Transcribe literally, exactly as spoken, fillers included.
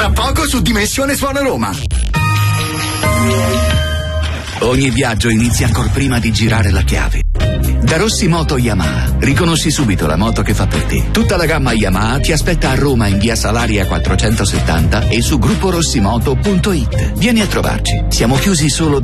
Tra poco su Dimensione Suona Roma. Ogni viaggio inizia ancor prima di girare la chiave. Da Rossi Moto Yamaha riconosci subito la moto che fa per te. Tutta la gamma Yamaha ti aspetta a Roma in via Salaria quattrocentosettanta e su gruppo rossimoto punto it. Vieni a trovarci. Siamo chiusi solo